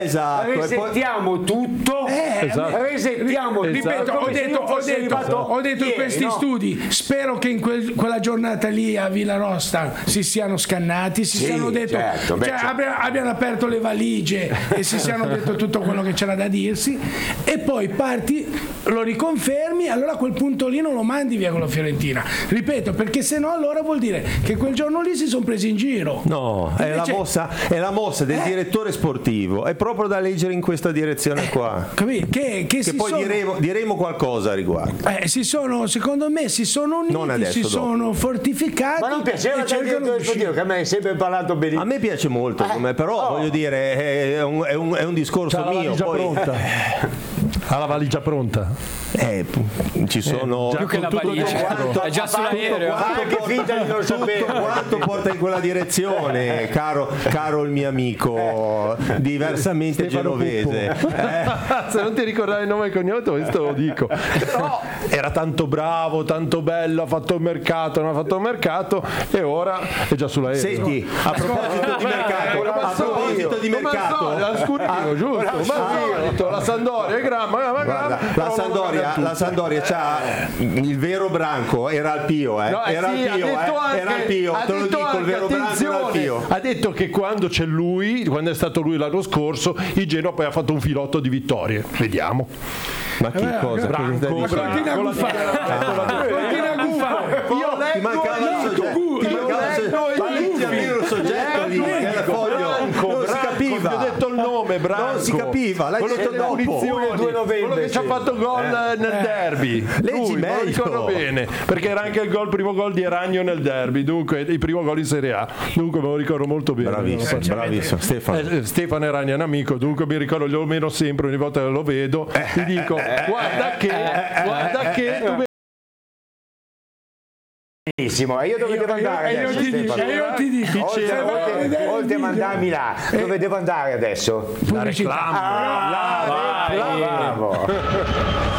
Esatto, resettiamo tutto, resettiamo, ripeto, ho detto in questi studi, spero che in quella giornata lì a Villarosta si siano scannati, siano detto, abbiano aperto le valigie e si siano detto tutto quello che c'era da dirsi, e poi parti, lo riconfermi, allora a quel punto lì non lo mandi via con la Fiorentina, ripeto, perché se no allora vuol dire che quel giorno lì si sono presi in giro. No, invece, è la mossa del direttore sportivo, è proprio da leggere in questa direzione qua. Che poi diremo qualcosa a riguardo. Secondo me si sono uniti, sono fortificati. Ma non piaceva il direttore sportivo, che a me hai sempre parlato benissimo. A me piace molto, però voglio dire, è un discorso mio. Ha la valigia pronta? Ci sono più che la valigia, è già sull'aereo. Quanto porta in quella direzione, caro il mio amico, diversamente genovese. Se non ti ricordavi il nome e il cognome, questo lo dico. Però era tanto bravo, tanto bello, ha fatto il mercato, non ha fatto il mercato, e ora è già sull'aereo. Senti, a proposito di mercato, giusto? La Sampdoria è Guarda, la Sampdoria c'ha il vero branco, era al Pio, era al Pio, te lo dico, il vero branco era al Pio. Ha detto che quando c'è lui, quando è stato lui l'anno scorso, il Genoa poi ha fatto un filotto di vittorie. Vediamo. Ma che cosa? Continua a guffare. Ti mancava il soggetto lì, era foglio. Non si capiva. Ho detto il nome, Branco. Non si capiva, l'hai detto dopo. Il 2 novembre. Quello che ci ha fatto gol nel derby. Leggi meglio. Me lo ricordo bene, perché era anche il primo gol di Eragno nel derby, dunque il primo gol in Serie A. Dunque me lo ricordo molto bene. Bravissimo. Stefano Eragno è un amico, dunque mi ricordo, lo meno sempre, ogni volta che lo vedo, ti dico guarda che tu benissimo, e io dove devo andare adesso? Io ti dico, oltre a mandarmi là, dove devo andare adesso? pubblicità. Bravo.